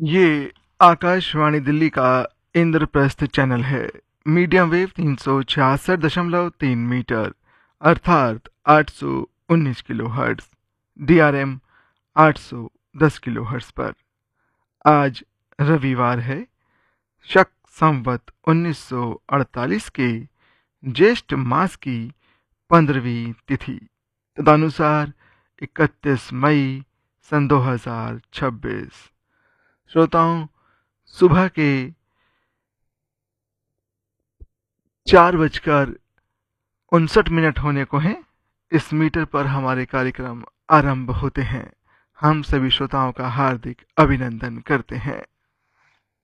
ये आकाशवाणी दिल्ली का इंद्रप्रस्थ चैनल है। मीडियम वेव 366.3 मीटर अर्थात 819 kilo hertz, DRM 810 kilo hertz पर। आज रविवार है, शक संवत 1948 के ज्येष्ठ मास की 15वीं तिथि, तदनुसार 31 मई सन 2026। श्रोताओं, सुबह के 4:59 होने को हैं। इस मीटर पर हमारे कार्यक्रम आरंभ होते हैं। हम सभी श्रोताओं का हार्दिक अभिनंदन करते हैं।